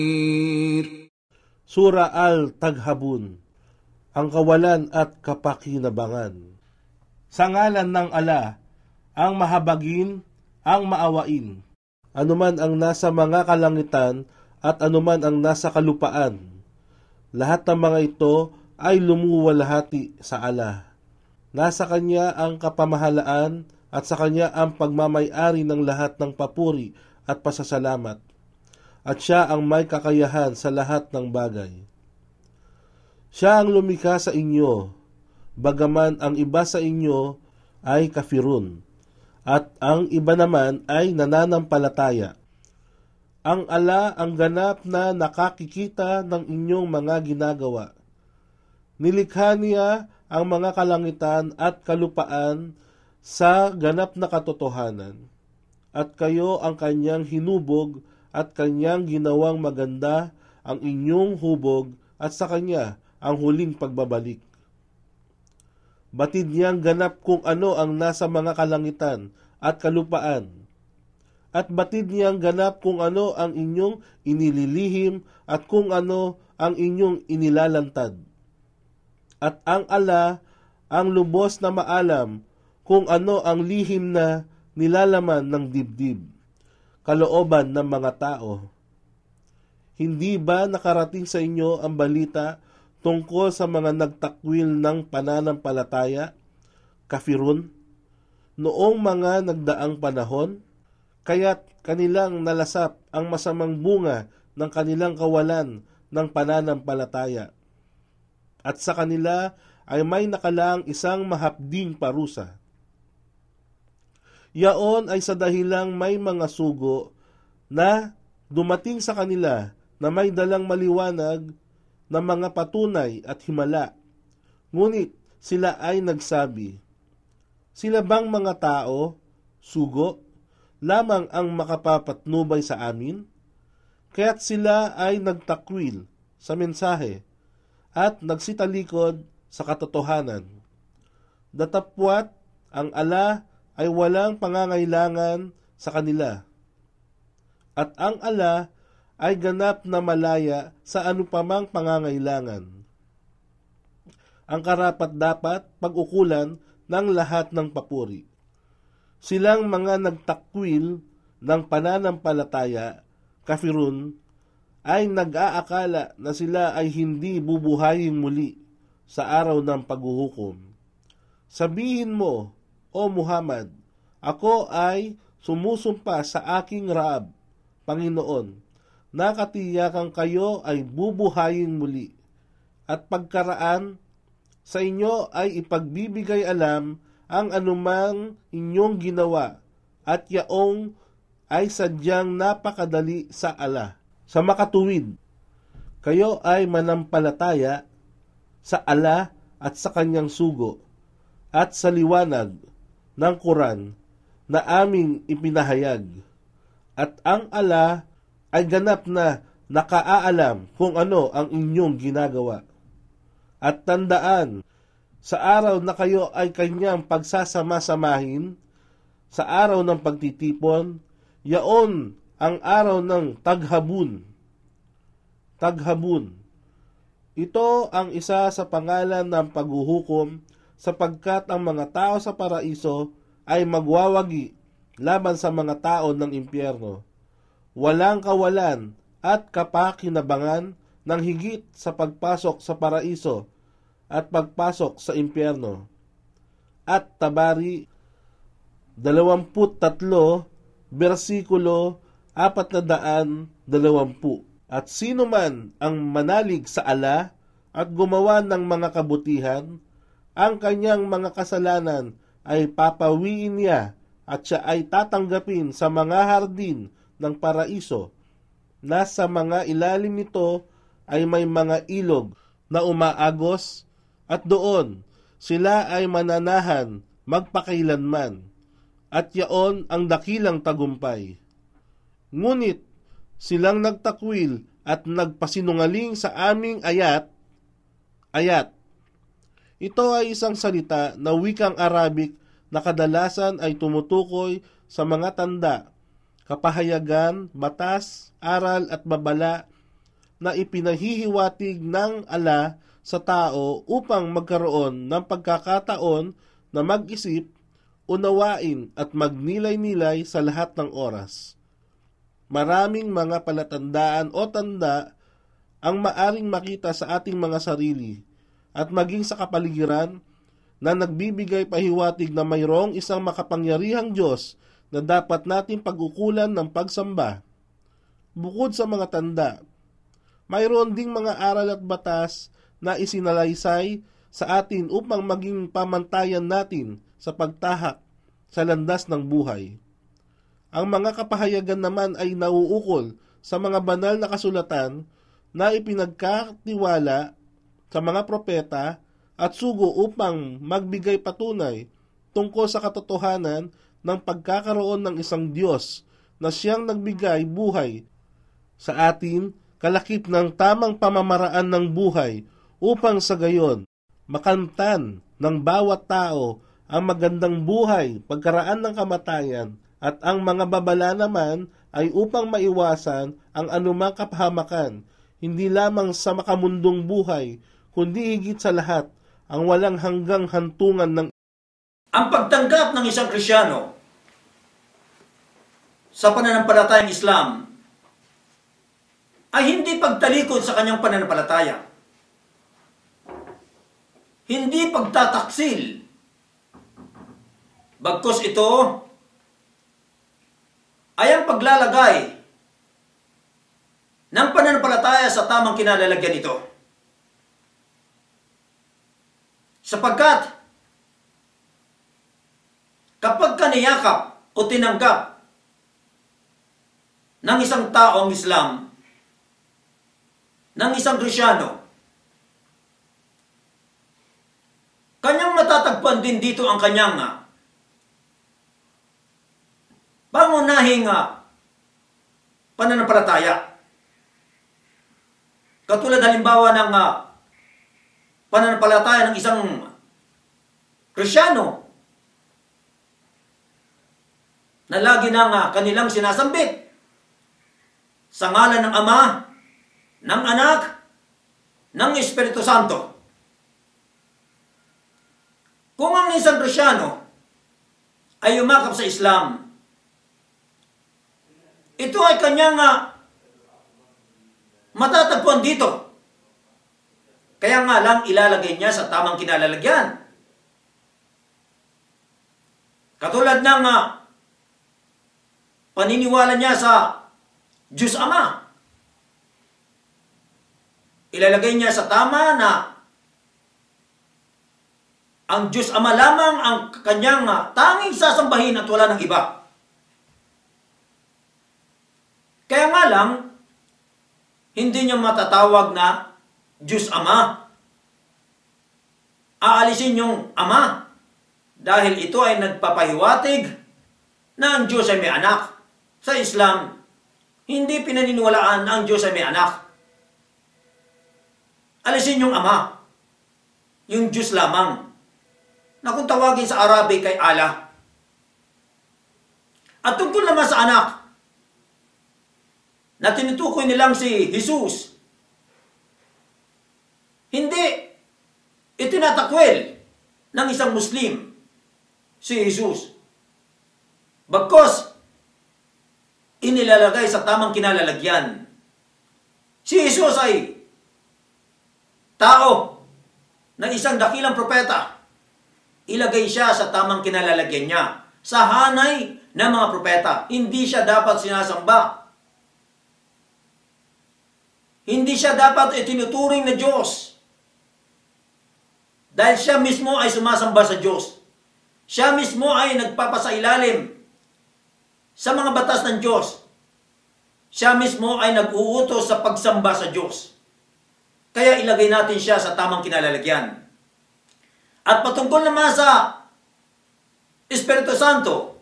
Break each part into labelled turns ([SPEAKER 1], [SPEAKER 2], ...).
[SPEAKER 1] Sura Al-Taghabun, ang kawalan at kapakinabangan. Sa ngalan ng Ala, ang mahabagin, ang maawain, anuman ang nasa mga kalangitan at anuman ang nasa kalupaan. Lahat ng mga ito ay lumuwalhati sa Ala. Nasa Kanya ang kapamahalaan at sa Kanya ang pagmamay-ari ng lahat ng papuri at pasasalamat. At Siya ang may kakayahan sa lahat ng bagay. Siya ang lumikha sa inyo, bagaman ang iba sa inyo ay kafirun, at ang iba naman ay nananampalataya. Ang Ala ang ganap na nakakikita ng inyong mga ginagawa. Nilikha Niya ang mga kalangitan at kalupaan sa ganap na katotohanan, at kayo ang Kanyang hinubog at Kanyang ginawang maganda ang inyong hubog at sa Kanya ang huling pagbabalik. Batid Niyang ganap kung ano ang nasa mga kalangitan at kalupaan, at batid Niyang ganap kung ano ang inyong inililihim at kung ano ang inyong inilalantad. At ang Ala ang lubos na maalam kung ano ang lihim na nilalaman ng dibdib, kalooban ng mga tao. Hindi ba nakarating sa inyo ang balita tungkol sa mga nagtakwil ng pananampalataya, kafirun, noong mga nagdaang panahon? Kaya't kanilang nalasap ang masamang bunga ng kanilang kawalan ng pananampalataya. At sa kanila ay may nakalaang isang mahapding parusa. Yaon ay sa dahilang may mga sugo na dumating sa kanila na may dalang maliwanag na mga patunay at himala. Ngunit sila ay nagsabi, sila bang mga tao, sugo, lamang ang makapapatnubay sa amin? Kaya't sila ay nagtakwil sa mensahe at nagsitalikod sa katotohanan. Datapwat ang Ala ay walang pangangailangan sa kanila, at ang Ala ay ganap na malaya sa anupamang pangangailangan. Ang karapat-dapat pag-ukulan ng lahat ng papuri. Silang mga nagtakwil ng pananampalataya, kafirun, ay nag-aakala na sila ay hindi bubuhayin muli sa araw ng paghuhukom. Sabihin mo, O Muhammad, ako ay sumusumpa sa aking Raab, Panginoon, nakatiyakan kayo ay bubuhayin muli, at pagkaraan sa inyo ay ipagbibigay alam ang anumang inyong ginawa, at yaong ay sadyang napakadali sa Ala. Sa makatuwid, kayo ay manampalataya sa Ala at sa Kanyang sugo, at sa liwanag ng Quran na aming ipinahayag, at ang Ala ay ganap na nakaaalam kung ano ang inyong ginagawa. At tandaan, sa araw na kayo ay Kanyang pagsasama-samahin, sa araw ng pagtitipon, yaon ang araw ng Taghabun. Taghabun. Ito ang isa sa pangalan ng paghuhukom, sapagkat ang mga tao sa paraiso ay magwawagi laban sa mga tao ng impyerno. Walang kawalan at kapakinabangan ng higit sa pagpasok sa paraiso at pagpasok sa impyerno. At Tabari 23, versikulo 420. At sino man ang manalig sa Ala at gumawa ng mga kabutihan, ang kanyang mga kasalanan ay papawiin niya, at siya ay tatanggapin sa mga hardin ng paraiso, na sa mga ilalim nito ay may mga ilog na umaagos, at doon sila ay mananahan magpakailanman, at yaon ang dakilang tagumpay. Ngunit silang nagtakwil at nagpasinungaling sa aming ayat. Ito ay isang salita na wikang Arabic na kadalasan ay tumutukoy sa mga tanda, kapahayagan, batas, aral at babala na ipinahihiwatig ng ala sa tao upang magkaroon ng pagkakataon na mag-isip, unawain at magnilay-nilay sa lahat ng oras. Maraming mga palatandaan o tanda ang maaring makita sa ating mga sarili at maging sa kapaligiran na nagbibigay pahiwatig na mayroong isang makapangyarihang Diyos na dapat nating pag-ukulan ng pagsamba. Bukod sa mga tanda, mayroon ding mga aral at batas na isinalaysay sa atin upang maging pamantayan natin sa pagtahak sa landas ng buhay. Ang mga kapahayagan naman ay nauukol sa mga banal na kasulatan na ipinagkatiwala sa mga propeta at sugo upang magbigay patunay tungkol sa katotohanan ng pagkakaroon ng isang Diyos na siyang nagbigay buhay sa atin kalakip ng tamang pamamaraan ng buhay upang sa gayon makamtan ng bawat tao ang magandang buhay pagkaraan ng kamatayan, at ang mga babala naman ay upang maiwasan ang anumang kapahamakan, hindi lamang sa makamundong buhay, kundi higit sa lahat ang walang hanggang hantungan ng
[SPEAKER 2] Ang pagtanggap ng isang Kristiyano sa pananampalatayang Islam ay hindi pagtalikod sa kanyang pananampalataya. Hindi pagtataksil. Bagkus ito ay ang paglalagay ng pananampalataya sa tamang kinalalagyan ito. Sapagkat kapag kaniyakap o tinanggap ng isang taong Islam, ng isang Kristiyano, kanyang matatagpuan din dito ang kanyang pangunahing pananampalataya. Katulad halimbawa ng pananampalataya ng isang Kristiyano na lagi nang kanilang sinasambit sa ngalan ng Ama, ng Anak, ng Espiritu Santo. Kung ang isang Kristiyano ay umakap sa Islam, ito ay kanyang matatagpuan dito. Kaya nga lang ilalagay niya sa tamang kinalalagyan. Katulad ng paniniwala niya sa Diyos Ama. Ilalagay niya sa tama na ang Diyos Ama lamang ang kanyang tanging sasambahin at wala ng iba. Kaya nga lang, hindi niya matatawag na Diyos Ama. Aalisin yung Ama dahil ito ay nagpapahiwatig na ang Diyos ay may anak. Sa Islam, hindi pinaniniwalaan na ang Diyos ay may anak. Alisin yung Ama, yung Diyos lamang, na kung tawagin sa Arabic kay Allah. At tungkol naman sa anak, na tinutukoy nilang si Jesus, hindi itinatakwil ng isang Muslim si Jesus. Bagkos, inilalagay sa tamang kinalalagyan. Si Jesus ay tao na isang dakilang propeta. Ilagay siya sa tamang kinalalagyan niya. Sa hanay ng mga propeta, hindi siya dapat sinasamba. Hindi siya dapat itinuturing na Diyos. Dahil siya mismo ay sumasamba sa Diyos. Siya mismo ay nagpapasailalim sa mga batas ng Diyos. Siya mismo ay nag-uutos sa pagsamba sa Diyos. Kaya ilagay natin siya sa tamang kinalalagyan. At patungkol naman sa Espiritu Santo,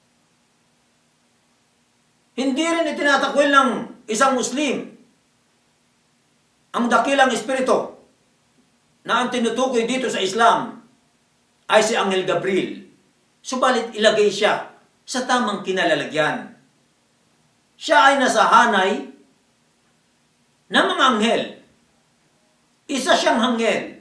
[SPEAKER 2] hindi rin itinatakwil ng isang Muslim ang dakilang Espiritu na ang tinutukoy dito sa Islam ay si Anghel Gabriel. Subalit ilagay siya sa tamang kinalalagyan. Siya ay nasa hanay ng mga anghel. Isa siyang anghel.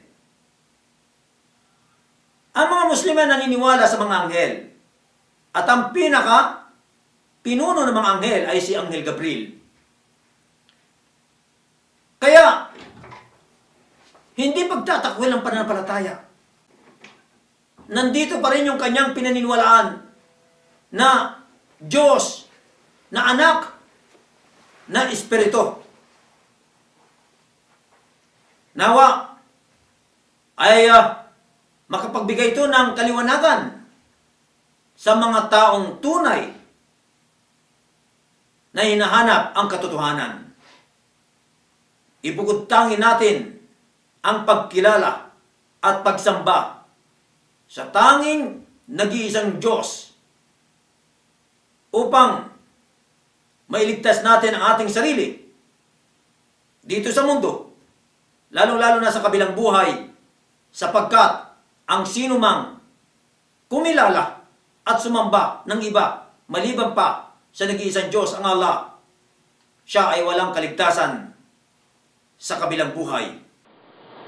[SPEAKER 2] Ang mga Muslim ay naniniwala sa mga anghel. At ang pinuno ng mga anghel ay si Anghel Gabriel. Kaya, hindi pagtatakwil ang pananampalataya. Nandito pa rin yung kanyang pinaniniwalaan na Diyos, na anak, na espiritu. Nawa ay makapagbigay ito ng kaliwanagan sa mga taong tunay na hinahanap ang katotohanan. Ibukod tangin natin ang pagkilala at pagsamba sa tanging nag-iisang Diyos upang mailigtas natin ang ating sarili dito sa mundo, lalo-lalo na sa kabilang buhay, sapagkat ang sinumang kumilala at sumamba ng iba maliban pa sa nag-iisang Diyos, ang Allah, siya ay walang kaligtasan sa kabilang buhay.